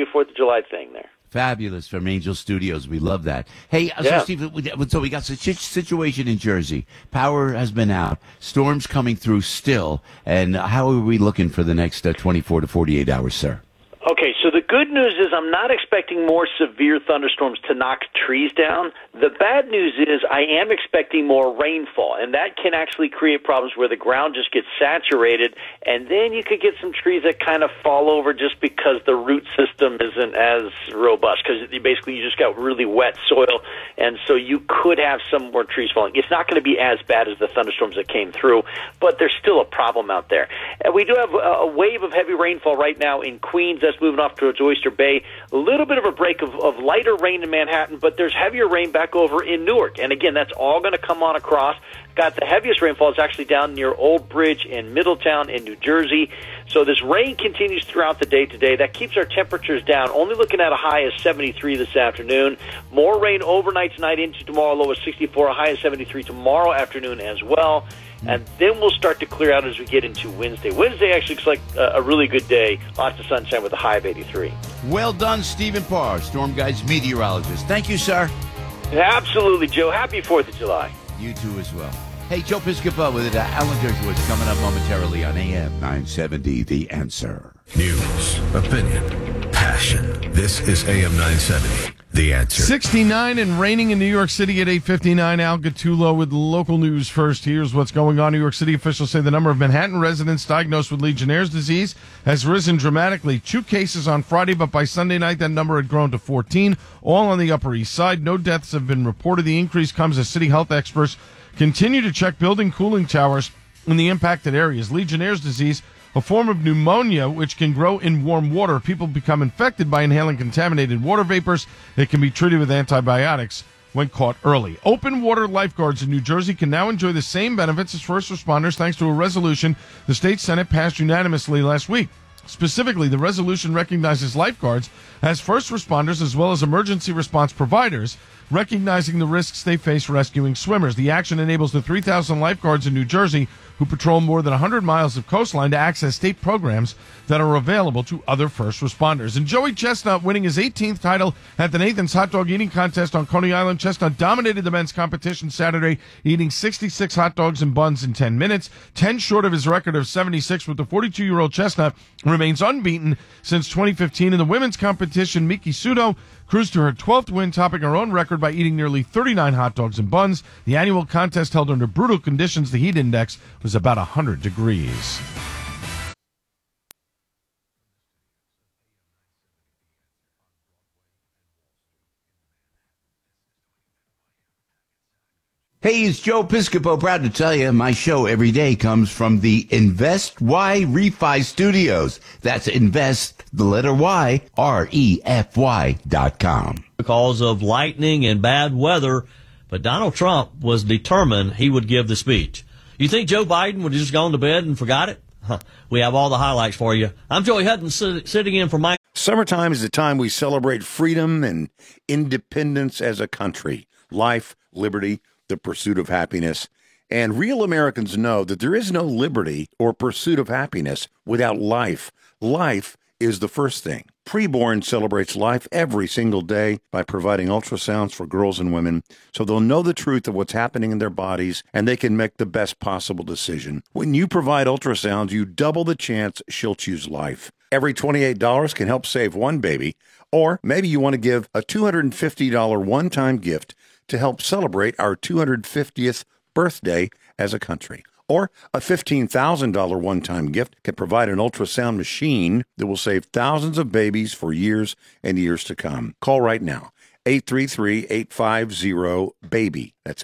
4th of July thing there. Fabulous from Angel Studios. We love that. Hey, Yeah. so Steve, so we got a situation in Jersey. Power has been out. Storms coming through still. And how are we looking for the next 24 to 48 hours, sir? Okay, so the good news is I'm not expecting more severe thunderstorms to knock trees down. The bad news is I am expecting more rainfall, and that can actually create problems where the ground just gets saturated, and then you could get some trees that kind of fall over just because the root system isn't as robust, because basically you just got really wet soil, and so you could have some more trees falling. It's not going to be as bad as the thunderstorms that came through, but there's still a problem out there. And we do have a wave of heavy rainfall right now in Queens. That's moving off towards Oyster Bay. A little bit of a break of lighter rain in Manhattan, but there's heavier rain back over in Newark. And again, that's all going to come on across. Got the heaviest rainfall is actually down near Old Bridge in Middletown in New Jersey. So this rain continues throughout the day today. That keeps our temperatures down, only looking at a high of 73 this afternoon. More rain overnight tonight into tomorrow, low of 64, a high of 73 tomorrow afternoon as well. And then we'll start to clear out as we get into Wednesday. Wednesday actually looks like a really good day. Lots of sunshine with a high of 83. Well done, Stephen Parr, Storm Guide's meteorologist. Thank you, sir. Absolutely, Joe. Happy 4th of July. You too as well. Hey, Joe Piscopo with it. Alan Dershowitz coming up momentarily on AM 970, The Answer. News, opinion, passion. This is AM 970, The Answer. 69 and raining in New York City at 8:59. Al Gattulo with local news first. Here's what's going on. New York City officials say the number of Manhattan residents diagnosed with Legionnaire's disease has risen dramatically. 2 cases on Friday, but by Sunday night that number had grown to 14, all on the Upper East Side. No deaths have been reported. The increase comes as city health experts continue to check building cooling towers in the impacted areas. Legionnaire's disease, a form of pneumonia which can grow in warm water. People become infected by inhaling contaminated water vapors. They can be treated with antibiotics when caught early. Open water lifeguards in New Jersey can now enjoy the same benefits as first responders thanks to a resolution the state Senate passed unanimously last week. Specifically, the resolution recognizes lifeguards as first responders as well as emergency response providers, recognizing the risks they face rescuing swimmers. The action enables the 3,000 lifeguards in New Jersey who patrol more than 100 miles of coastline to access state programs that are available to other first responders. And Joey Chestnut winning his 18th title at the Nathan's Hot Dog Eating Contest on Coney Island. Chestnut dominated the men's competition Saturday, eating 66 hot dogs and buns in 10 minutes, 10 short of his record of 76, with the 42-year-old Chestnut remains unbeaten since 2015. In the women's competition, Miki Sudo cruised to her 12th win, topping her own record by eating nearly 39 hot dogs and buns. The annual contest held under brutal conditions. The heat index was about 100 degrees. Hey, it's Joe Piscopo. Proud to tell you my show every day comes from the Invest Y Refi Studios. That's Invest, the letter Y, REFY.com. Because of lightning and bad weather, but Donald Trump was determined he would give the speech. You think Joe Biden would have just gone to bed and forgot it? We have all the highlights for you. I'm Joey Hutton sitting in for Mike. Summertime is the time we celebrate freedom and independence as a country. Life, liberty, the pursuit of happiness. And real Americans know that there is no liberty or pursuit of happiness without life. Life is the first thing. Preborn celebrates life every single day by providing ultrasounds for girls and women so they'll know the truth of what's happening in their bodies and they can make the best possible decision. When you provide ultrasounds, you double the chance she'll choose life. Every $28 can help save one baby, or maybe you want to give a $250 one-time gift to help celebrate our 250th birthday as a country. Or a $15,000 one-time gift can provide an ultrasound machine that will save thousands of babies for years and years to come. Call right now, 833-850-BABY. That's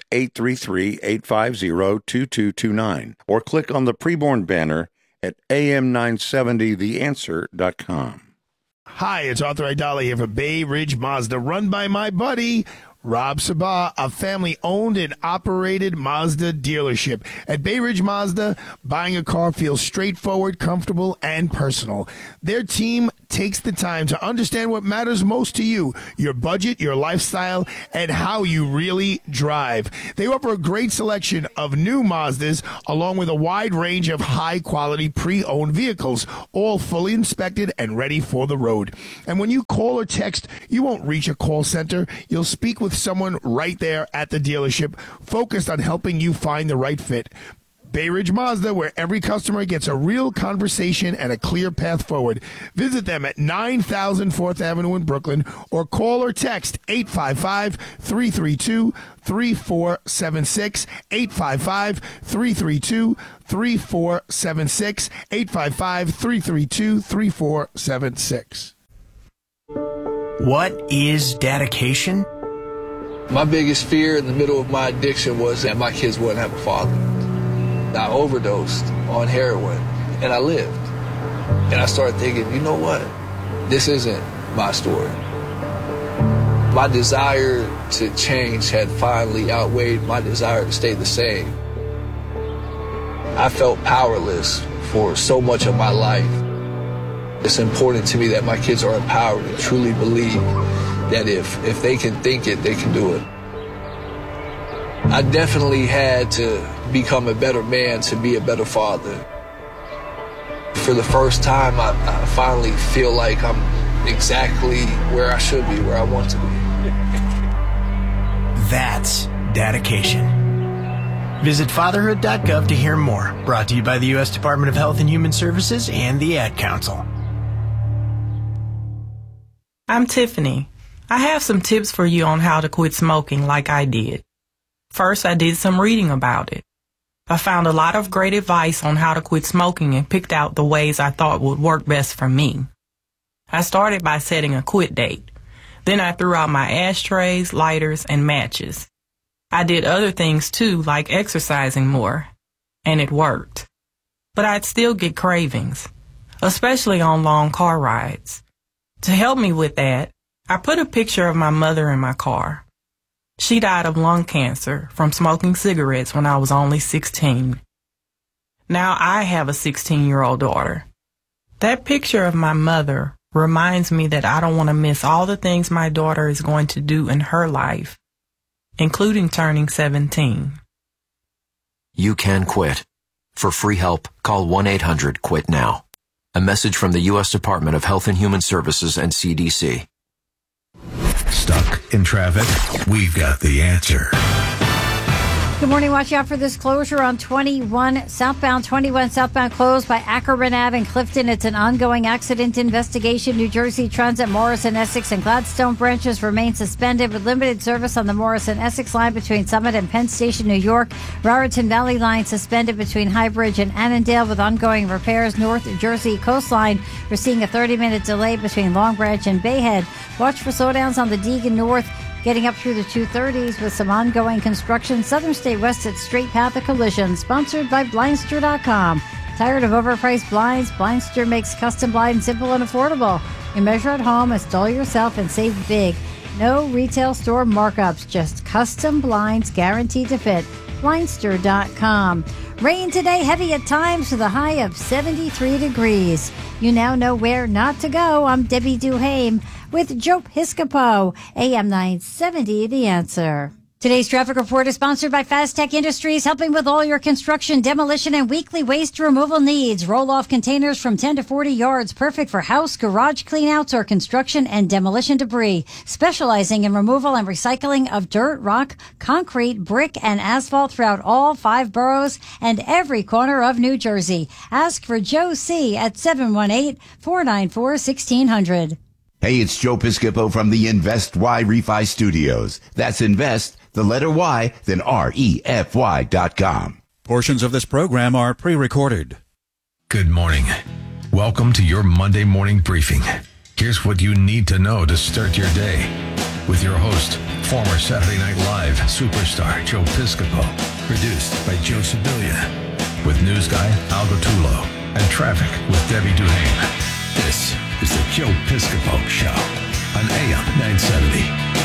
833-850-2229. Or click on the preborn banner at am970theanswer.com. Hi, it's Arthur Aidala here for Bay Ridge Mazda, run by my buddy Rob Sabah, a family-owned and operated Mazda dealership. At Bay Ridge Mazda, buying a car feels straightforward, comfortable, and personal. Their team takes the time to understand what matters most to you, your budget, your lifestyle, and how you really drive. They offer a great selection of new Mazdas along with a wide range of high-quality pre-owned vehicles, all fully inspected and ready for the road. And when you call or text, you won't reach a call center. You'll speak with someone right there at the dealership, focused on helping you find the right fit. Bay Ridge Mazda, where every customer gets a real conversation and a clear path forward. Visit them at 9000 4th Avenue in Brooklyn or call or text 855-332-3476, 855-332-3476, 855-332-3476. What is dedication? My biggest fear in the middle of my addiction was that my kids wouldn't have a father. I overdosed on heroin, and I lived. And I started thinking, you know what? This isn't my story. My desire to change had finally outweighed my desire to stay the same. I felt powerless for so much of my life. It's important to me that my kids are empowered and truly believe that if they can think it, they can do it. I definitely had to become a better man to be a better father. For the first time, I finally feel like I'm exactly where I should be, where I want to be. That's dedication. Visit fatherhood.gov to hear more. Brought to you by the U.S. Department of Health and Human Services and the Ad Council. I'm Tiffany. I have some tips for you on how to quit smoking like I did. First, I did some reading about it. I found a lot of great advice on how to quit smoking and picked out the ways I thought would work best for me. I started by setting a quit date. Then I threw out my ashtrays, lighters, and matches. I did other things too, like exercising more, and it worked. But I'd still get cravings, especially on long car rides. To help me with that, I put a picture of my mother in my car. She died of lung cancer from smoking cigarettes when I was only 16. Now I have a 16-year-old daughter. That picture of my mother reminds me that I don't want to miss all the things my daughter is going to do in her life, including turning 17. You can quit. For free help, call 1-800-QUIT-NOW. A message from the U.S. Department of Health and Human Services and CDC. Stuck in traffic? We've got the answer. Good morning. Watch out for this closure on 21 southbound closed by Ackerman Ave and Clifton. It's an ongoing accident investigation. New Jersey Transit, Morrison, Essex, and Gladstone branches remain suspended with limited service on the Morrison, Essex line between Summit and Penn Station, New York. Raritan Valley line suspended between High Bridge and Annandale with ongoing repairs. North Jersey coastline, we're seeing a 30-minute delay between Long Branch and Bayhead. Watch for slowdowns on the Deegan North, getting up through the 230s with some ongoing construction. Southern State West at Straight Path of Collision, sponsored by Blindster.com. Tired of overpriced blinds? Blindster makes custom blinds simple and affordable. You measure at home, install yourself, and save big. No retail store markups, just custom blinds guaranteed to fit. Blindster.com. Rain today, heavy at times with a high of 73 degrees. You now know where not to go. I'm Debbie Duhame with Joe Piscopo, AM 970, The Answer. Today's traffic report is sponsored by Fastech Industries, helping with all your construction, demolition, and weekly waste removal needs. Roll-off containers from 10 to 40 yards, perfect for house, garage cleanouts, or construction and demolition debris. Specializing in removal and recycling of dirt, rock, concrete, brick, and asphalt throughout all 5 boroughs and every corner of New Jersey. Ask for Joe C. at 718-494-1600. Hey, it's Joe Piscopo from the Invest Y Refi Studios. That's invest, the letter Y, then REFY.com. Portions of this program are pre-recorded. Good morning. Welcome to your Monday morning briefing. Here's what you need to know to start your day. With your host, former Saturday Night Live superstar Joe Piscopo. Produced by Joe Sibilia. With news guy Al Gattullo. And traffic with Debbie Duhame. This is the Joe Piscopo Show on AM 970.